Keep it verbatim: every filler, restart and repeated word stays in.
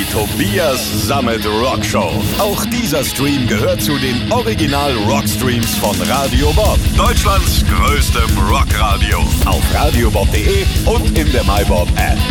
Tobias Sammet Rock Show. Auch dieser Stream gehört zu den Original Rockstreams von Radio Bob. Deutschlands größtem Rockradio. Auf radiobob punkt de und in der MyBob App.